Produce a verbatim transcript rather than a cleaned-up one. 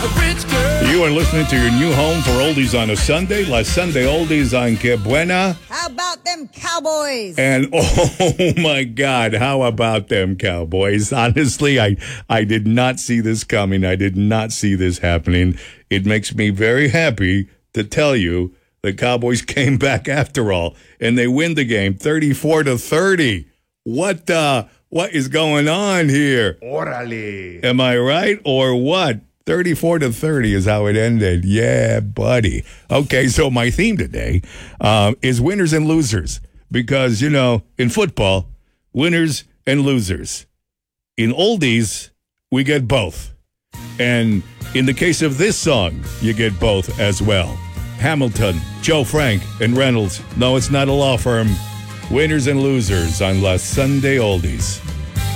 rich girl. You are listening to your new home for oldies on a Sunday. La Sunday Oldies on Que Buena. How about them Cowboys? And oh my God, how about them Cowboys? Honestly, I, I did not see this coming. I did not see this happening. It makes me very happy to tell you the Cowboys came back after all, and they win the game thirty-four to thirty. What uh, what is going on here? Orale. Am I right or what? thirty-four to thirty is how it ended. Yeah, buddy. Okay, so my theme today um, is winners and losers. Because, you know, in football, winners and losers. In oldies, we get both. And in the case of this song, you get both as well. Hamilton, Joe Frank, and Reynolds. No, it's not a law firm. Winners and losers on La Sunday Oldies.